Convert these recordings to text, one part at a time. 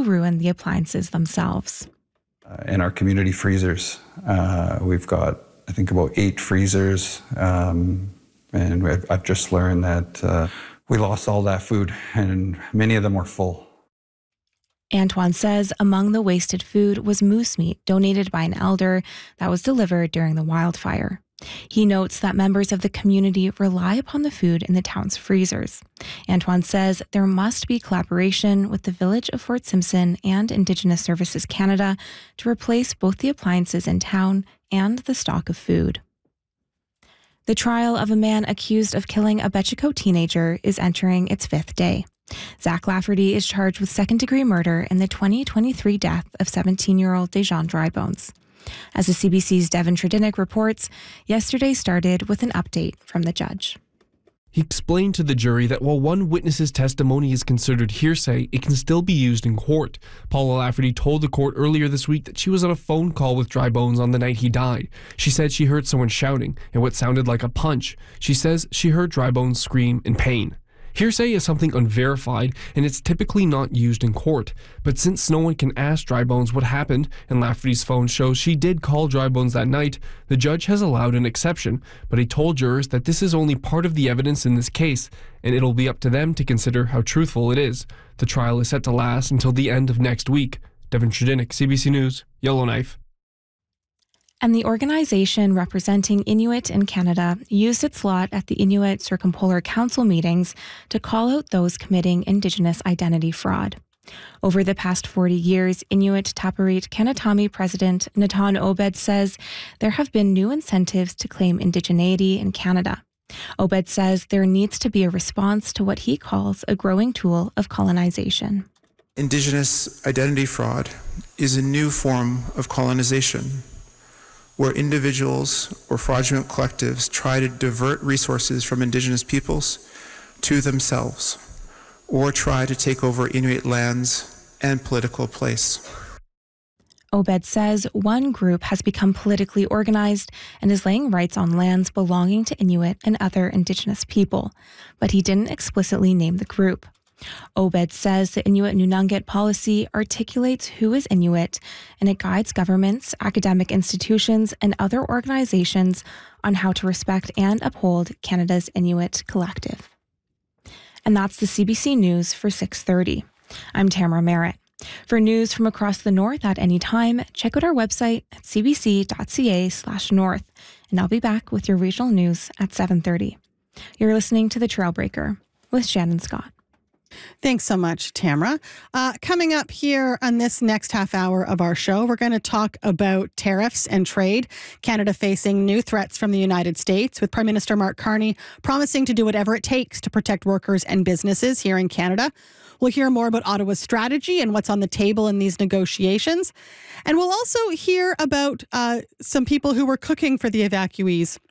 ruin the appliances themselves. In our community freezers, we've got, I think, about 8 freezers, and I've just learned that we lost all that food, and many of them were full. Antoine says among the wasted food was moose meat donated by an elder that was delivered during the wildfire. He notes that members of the community rely upon the food in the town's freezers. Antoine says there must be collaboration with the village of Fort Simpson and Indigenous Services Canada to replace both the appliances in town and the stock of food. The trial of a man accused of killing a Betchiko teenager is entering its 5th day. Zach Lafferty is charged with second-degree murder in the 2023 death of 17-year-old Dejan Drybones. As the CBC's Devin Tredinnick reports, yesterday started with an update from the judge. He explained to the jury that while one witness's testimony is considered hearsay, it can still be used in court. Paula Lafferty told the court earlier this week that she was on a phone call with Drybones on the night he died. She said she heard someone shouting and what sounded like a punch. She says she heard Drybones scream in pain. Hearsay is something unverified, and it's typically not used in court. But since no one can ask Drybones what happened, and Lafferty's phone shows she did call Drybones that night, the judge has allowed an exception. But he told jurors that this is only part of the evidence in this case, and it'll be up to them to consider how truthful it is. The trial is set to last until the end of next week. Devin Tredinnick, CBC News, Yellowknife. And the organization representing Inuit in Canada used its slot at the Inuit Circumpolar Council meetings to call out those committing Indigenous identity fraud. Over the past 40 years, Inuit Tapiriit Kanatami President Natan Obed says there have been new incentives to claim indigeneity in Canada. Obed says there needs to be a response to what he calls a growing tool of colonization. Indigenous identity fraud is a new form of colonization, where individuals or fraudulent collectives try to divert resources from Indigenous peoples to themselves, or try to take over Inuit lands and political place. Obed says one group has become politically organized and is laying rights on lands belonging to Inuit and other Indigenous people, but he didn't explicitly name the group. Obed says the Inuit Nunangat policy articulates who is Inuit, and it guides governments, academic institutions, and other organizations on how to respect and uphold Canada's Inuit collective. And that's the CBC News for 6:30. I'm Tamara Merritt. For news from across the North at any time, check out our website at cbc.ca/north, and I'll be back with your regional news at 7:30. You're listening to The Trailbreaker with Shannon Scott. Thanks so much, Tamara. Coming up here on this next half hour of our show, we're going to talk about tariffs and trade. Canada facing new threats from the United States, with Prime Minister Mark Carney promising to do whatever it takes to protect workers and businesses here in Canada. We'll hear more about Ottawa's strategy and what's on the table in these negotiations. And we'll also hear about some people who were cooking for the evacuees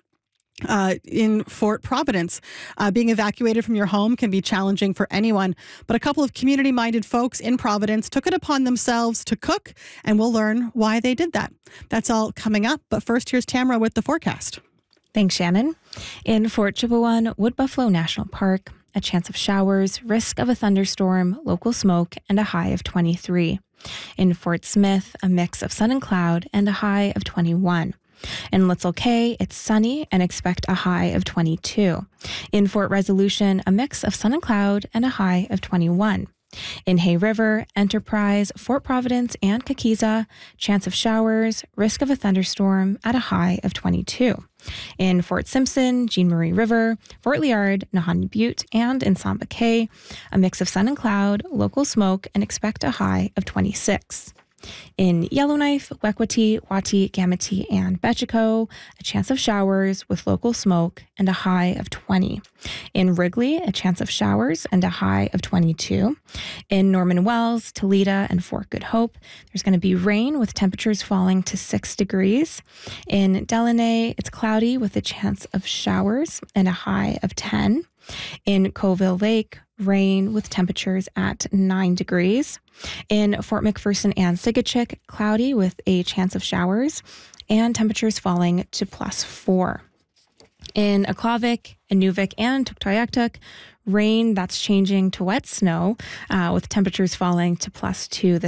in Fort Providence. Being evacuated from your home can be challenging for anyone, but a couple of community-minded folks in Providence took it upon themselves to cook, and we'll learn why they did that. That's all coming up, but first, here's Tamara with the forecast. Thanks, Shannon. In Fort Chipewyan, Wood Buffalo National Park, a chance of showers, risk of a thunderstorm, local smoke, and a high of 23. In Fort Smith, a mix of sun and cloud, and a high of 21. In Little Cay, it's sunny and expect a high of 22. In Fort Resolution, a mix of sun and cloud and a high of 21. In Hay River, Enterprise, Fort Providence, and Kakiza, chance of showers, risk of a thunderstorm at a high of 22. In Fort Simpson, Jean Marie River, Fort Liard, Nahanni Butte, and in Samba Cay, a mix of sun and cloud, local smoke, and expect a high of 26. In Yellowknife, Wekwati, Wati, Gamity, and Betchiko, a chance of showers with local smoke and a high of 20. In Wrigley, a chance of showers and a high of 22. In Norman Wells, Toledo, and Fort Good Hope, there's going to be rain with temperatures falling to 6 degrees. In Delaney, it's cloudy with a chance of showers and a high of 10. In Coville Lake, rain with temperatures at 9 degrees. In Fort McPherson and Sigachik, cloudy with a chance of showers and temperatures falling to +4. In Aklavik, Inuvik, and Tuktoyaktuk, rain that's changing to wet snow with temperatures falling to +2 this